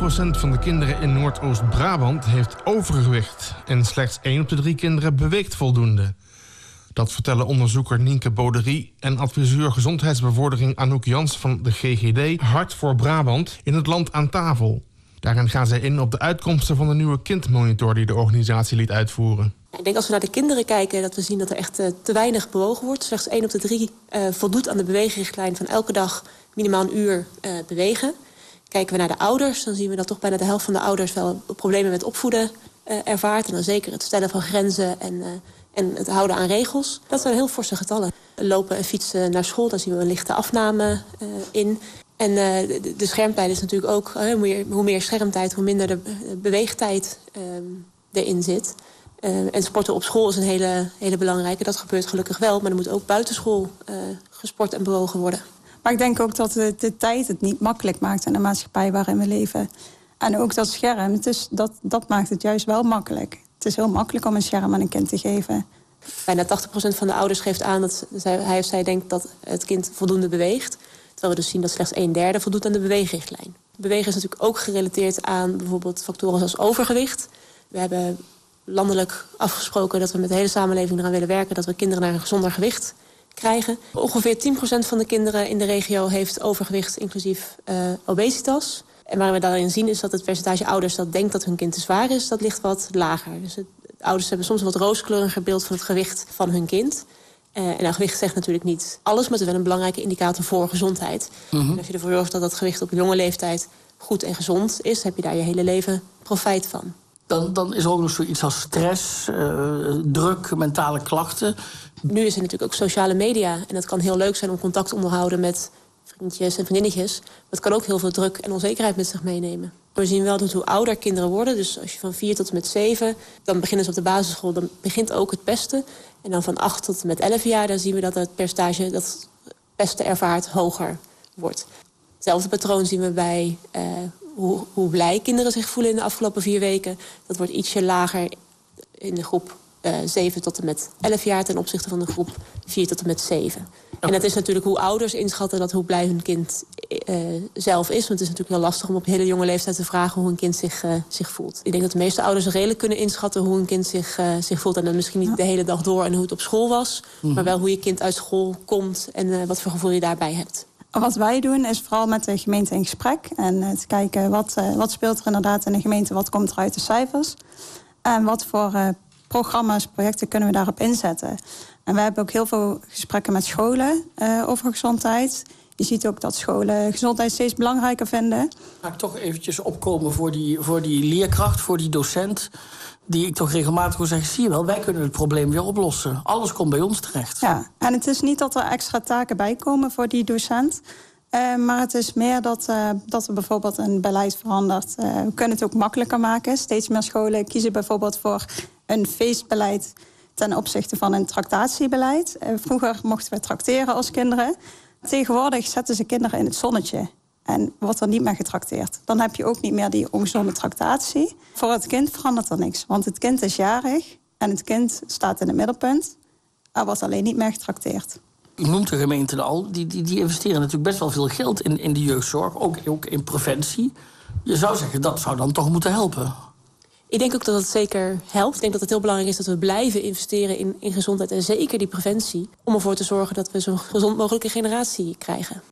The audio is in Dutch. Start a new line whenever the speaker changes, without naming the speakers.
van de kinderen in Noordoost-Brabant heeft overgewicht. En slechts 1 op de 3 kinderen beweegt voldoende. Dat vertellen onderzoeker Nienke Boderie en adviseur gezondheidsbevordering Anouk Jans van de GGD Hart voor Brabant in het land aan tafel. Daarin gaan zij in op de uitkomsten van de nieuwe kindmonitor die de organisatie liet uitvoeren.
Ik denk als we naar de kinderen kijken dat we zien dat er echt te weinig bewogen wordt. Slechts 1 op de 3 voldoet aan de beweegrichtlijn van elke dag minimaal 1 uur bewegen. Kijken we naar de ouders, dan zien we dat toch bijna de helft van de ouders wel problemen met opvoeden ervaart. En dan zeker het stellen van grenzen en het houden aan regels. Dat zijn heel forse getallen. Lopen en fietsen naar school, daar zien we een lichte afname in. En de schermtijd is natuurlijk ook, hoe meer schermtijd, hoe minder de beweegtijd erin zit. En sporten op school is een hele belangrijke. Dat gebeurt gelukkig wel, maar er moet ook buitenschool gesport en bewogen worden.
Maar ik denk ook dat de tijd het niet makkelijk maakt in de maatschappij waarin we leven. En ook dat scherm, dat maakt het juist wel makkelijk. Het is heel makkelijk om een scherm aan een kind te geven.
Bijna 80% van de ouders geeft aan dat hij of zij denkt dat het kind voldoende beweegt. Terwijl we dus zien dat slechts 1/3 voldoet aan de beweegrichtlijn. Bewegen is natuurlijk ook gerelateerd aan bijvoorbeeld factoren zoals overgewicht. We hebben landelijk afgesproken dat we met de hele samenleving eraan willen werken dat we kinderen naar een gezonder gewicht krijgen. Ongeveer 10% van de kinderen in de regio heeft overgewicht, inclusief obesitas. En waar we daarin zien is dat het percentage ouders dat denkt dat hun kind te zwaar is, dat ligt wat lager. Dus ouders hebben soms een wat rooskleuriger beeld van het gewicht van hun kind. En gewicht zegt natuurlijk niet alles, maar het is wel een belangrijke indicator voor gezondheid. En als je ervoor zorgt dat dat gewicht op jonge leeftijd goed en gezond is, heb je daar je hele leven profijt van.
Dan is er ook nog zoiets als stress, druk, mentale klachten.
Nu is er natuurlijk ook sociale media. En dat kan heel leuk zijn om contact te onderhouden met vriendjes en vriendinnetjes. Maar het kan ook heel veel druk en onzekerheid met zich meenemen. We zien wel dat hoe ouder kinderen worden, dus als je van 4 tot en met 7... dan beginnen ze op de basisschool, dan begint ook het pesten. En dan van 8 tot en met 11 jaar, dan zien we dat het percentage dat pesten ervaart hoger wordt. Hetzelfde patroon zien we bij hoe blij kinderen zich voelen in de afgelopen 4 weken. Dat wordt ietsje lager in de groep 7 tot en met 11 jaar ten opzichte van de groep 4 tot en met 7. En dat is natuurlijk hoe ouders inschatten dat hoe blij hun kind zelf is. Want het is natuurlijk heel lastig om op hele jonge leeftijd te vragen hoe een kind zich voelt. Ik denk dat de meeste ouders redelijk kunnen inschatten hoe een kind zich voelt. En dan misschien niet de hele dag door en hoe het op school was. Maar wel hoe je kind uit school komt en wat voor gevoel je daarbij hebt.
Wat wij doen is vooral met de gemeente in gesprek. En te kijken wat speelt er inderdaad in de gemeente, wat komt er uit de cijfers. En wat voor programma's, projecten kunnen we daarop inzetten. En we hebben ook heel veel gesprekken met scholen over gezondheid. Je ziet ook dat scholen gezondheid steeds belangrijker vinden.
Ga ik toch eventjes opkomen voor die leerkracht, voor die docent, die ik toch regelmatig wil zeggen, zie je wel, wij kunnen het probleem weer oplossen. Alles komt bij ons terecht.
Ja, en het is niet dat er extra taken bij komen voor die docent. Maar het is meer dat er bijvoorbeeld een beleid verandert. We kunnen het ook makkelijker maken. Steeds meer scholen kiezen bijvoorbeeld voor een feestbeleid ten opzichte van een tractatiebeleid. Vroeger mochten we trakteren als kinderen. Tegenwoordig zetten ze kinderen in het zonnetje en wordt er niet meer getrakteerd. Dan heb je ook niet meer die ongezonde tractatie. Voor het kind verandert er niks, want het kind is jarig en het kind staat in het middelpunt. Er wordt alleen niet meer getrakteerd.
U noemt de gemeenten al, die investeren natuurlijk best wel veel geld in de jeugdzorg, ook in preventie. Je zou zeggen, dat zou dan toch moeten helpen.
Ik denk ook dat het zeker helpt. Ik denk dat het heel belangrijk is dat we blijven investeren in gezondheid en zeker die preventie. Om ervoor te zorgen dat we zo'n gezond mogelijke generatie krijgen.